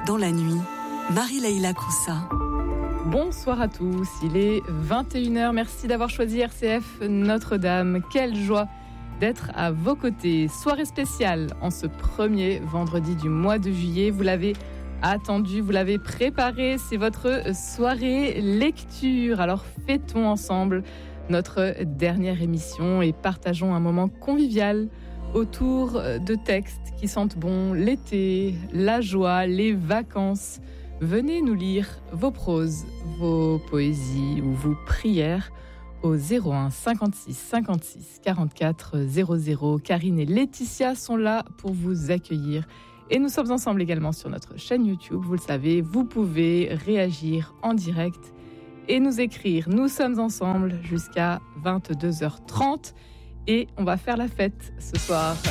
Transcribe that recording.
dans la nuit, Marie-Leila Koussa. Bonsoir à tous, il est 21h, merci d'avoir choisi RCF Notre-Dame. Quelle joie d'être à vos côtés. Soirée spéciale en ce premier vendredi du mois de juillet. Vous l'avez attendu, vous l'avez préparé, c'est votre soirée lecture. Alors fêtons ensemble notre dernière émission et partageons un moment convivial autour de textes qui sentent bon l'été, la joie, les vacances. Venez nous lire vos proses, vos poésies ou vos prières au 01 56 56 44 00. Karine et Laetitia sont là pour vous accueillir. Et nous sommes ensemble également sur notre chaîne YouTube. Vous le savez, vous pouvez réagir en direct et nous écrire. Nous sommes ensemble jusqu'à 22h30 et on va faire la fête ce soir